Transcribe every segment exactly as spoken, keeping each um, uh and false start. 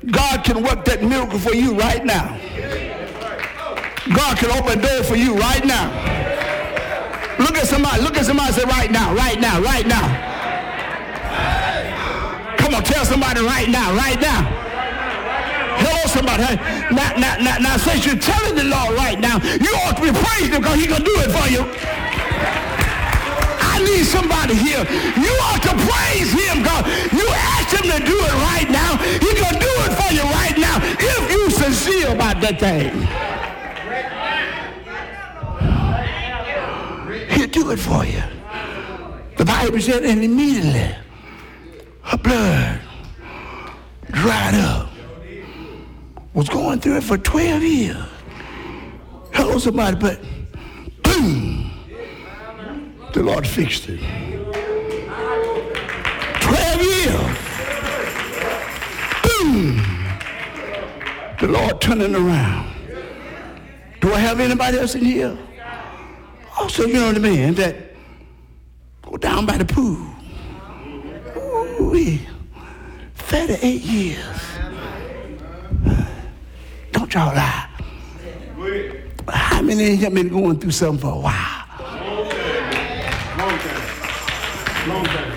God can work that miracle for you right now. God can open a door for you right now. Look at somebody, look at somebody and say right now, right now, right now. Come on, tell somebody right now, right now. Hello, somebody. Now, now, now, now, since you're telling the Lord right now, you ought to be praising him because he's going to do it for you. I need somebody here. You ought to praise him because you asked him to do it right now. He's going to do it for you right now if you're sincere about that thing. He'll do it for you. The Bible said, and immediately her blood dried up. Was going through it for twelve years. Hello, somebody, but boom, the Lord fixed it. twelve years. Boom, the Lord turning around. Do I have anybody else in here? Also, you know what I mean, that go down by the pool. Ooh, thirty-eight years. Don't y'all lie. How many of you have been going through something for a while? Long time. Long time. Long time.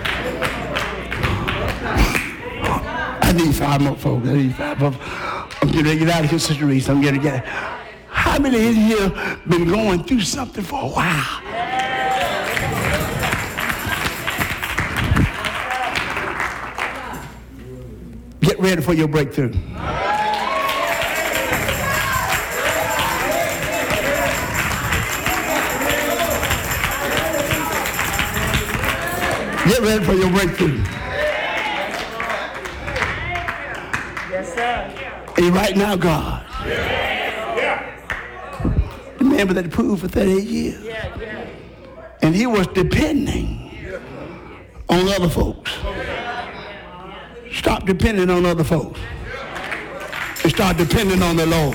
I need five more folks. I need five more. I'm getting ready to get out of here, Sister Reese. I'm getting to get out. How many in here been going through something for a while? Get ready for your breakthrough. Get ready for your breakthrough. Yes, sir. And right now, God. The man was at the pool for thirty-eight years. Yeah, yeah. And he was depending on other folks. Stop depending on other folks. And start depending on the Lord.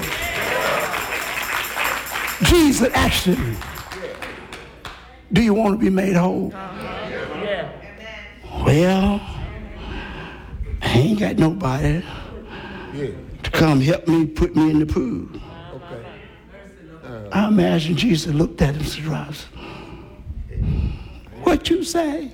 Jesus asked him, do you want to be made whole? Yeah. Well, I ain't got nobody to come help me put me in the pool. I imagine Jesus looked at him and said, Ross, what you say?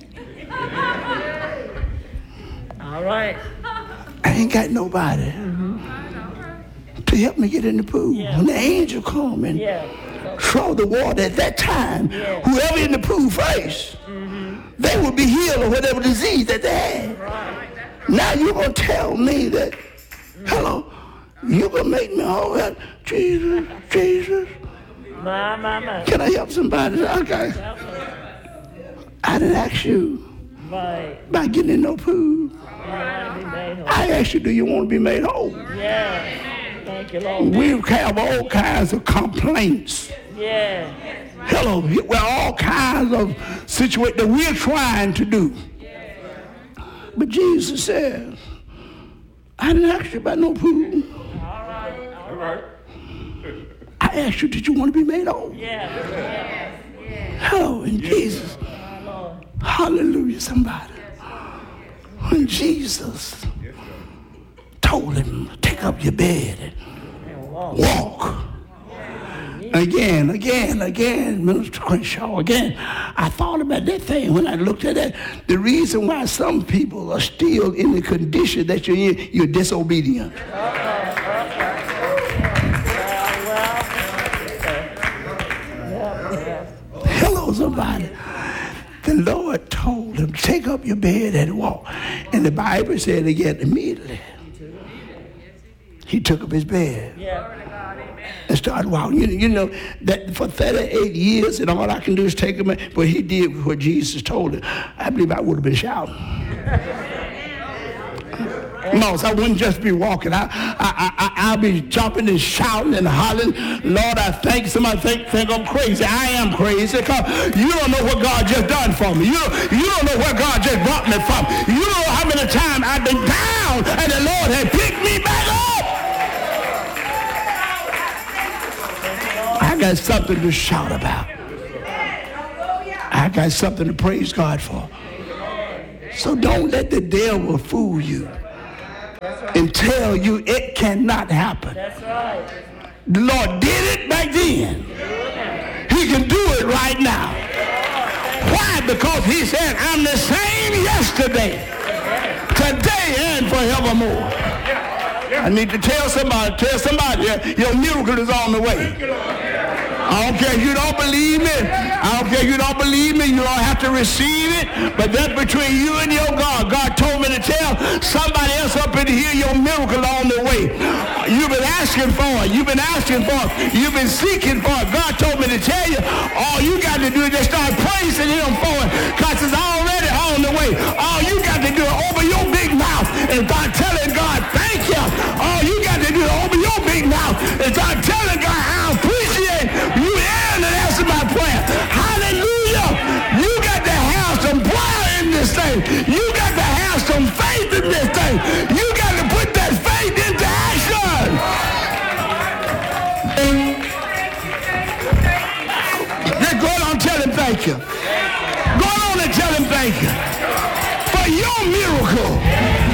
All right. I ain't got nobody Mm-hmm. to help me get in the pool. Yeah. When the angel come and Yeah. throw the water at that time, Yeah. whoever in the pool first, Mm-hmm. they would be healed of whatever disease that they had. Right. Now you're going to tell me that, hello, you're going to make me all that, Jesus, Jesus. My, my, my. Can I help somebody? Okay. I didn't ask you Right. about getting in no pool. You want to be made whole. I asked you, do you want to be made whole? Yeah. Thank you, Lord. We have all kinds of complaints. Yeah. Hello, we're all kinds of situations that we're trying to do. But Jesus said, I didn't ask you about no pool. All right. All right. I asked you, did you want to be made whole? Yeah. Yeah. Hello, in Jesus. My Lord. Hallelujah, somebody. When Jesus told him, take up your bed And and walk. walk. Again, again, again, Minister Crenshaw, again. I thought about that thing when I looked at that. The reason why some people are still in the condition that you're in, you're disobedient. Hello, somebody. The Lord told him, take up your bed and walk. And the Bible said again, immediately, he took up his bed Yeah. and started walking. You, you know, that for thirty-eight years, and all I can do is take him, but he did what Jesus told him. I believe I would have been shouting. Mouse, I wouldn't just be walking. I, I, I, I'll be jumping and shouting and hollering. Lord, I thank somebody think, think I'm crazy. I am crazy because you don't know what God just done for me. You, you don't know where God just brought me from. You don't know how many times I've been down and the Lord had picked me back up. I got something to shout about. I got something to praise God for. So don't let the devil fool you. and tell you it cannot happen. That's right. The Lord did it back then. He can do it right now. Why? Because he said, I'm the same yesterday, today, and forevermore. I need to tell somebody, tell somebody, your miracle is on the way. I don't care if you don't believe me. I don't care if you don't believe me. You don't have to receive it. But that's between you and your God. God told me to tell somebody else up in here your miracle on the way. You've been asking for it. You've been asking for it. You've been seeking for it. God told me to tell you, all you got to do is just start praising him for it, because it's already on the way. All you got to do is open your big mouth and start telling God, thank you. All you got to do is open your big mouth and start telling God, I appreciate you and answer my prayer. Hallelujah. You got to have some prayer in this thing. You got to have some faith in this thing. You got to put that faith into action. Then go on and tell him thank you. Go on and tell him thank you for your miracle.